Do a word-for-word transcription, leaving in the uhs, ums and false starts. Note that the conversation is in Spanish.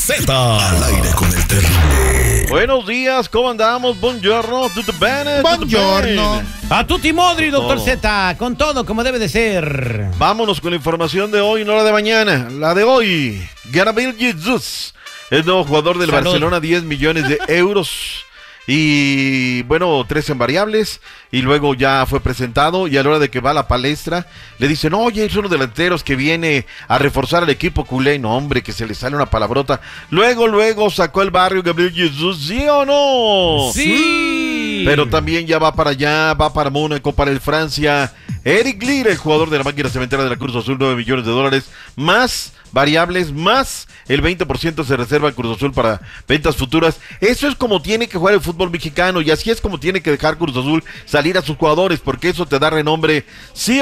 Z. Al aire con el terrible. Buenos días, ¿cómo andamos? Buongiorno, tutto bene? Buongiorno. A tutti modri, doctor todo. Z, con todo como debe de ser. Vámonos con la información de hoy, no la de mañana, la de hoy. Gabriel Jesus, el nuevo jugador del Salud. Barcelona, diez millones de euros. Y bueno, tres en variables. Y luego ya fue presentado. Y a la hora de que va a la palestra, le dicen: oye, es uno de los delanteros que viene a reforzar al equipo culé. No, hombre, que se le sale una palabrota. Luego, luego sacó el barrio Gabriel Jesus, ¿sí o no? Sí. Pero también ya va para allá, va para Mónaco, para el Francia. Eric Lira, el jugador de la máquina cementera de la Cruz Azul, nueve millones de dólares. Más variables, más el veinte por ciento se reserva el Cruz Azul para ventas futuras. Eso es como tiene que jugar el fútbol mexicano y así es como tiene que dejar Cruz Azul salir a sus jugadores, porque eso te da renombre. Sí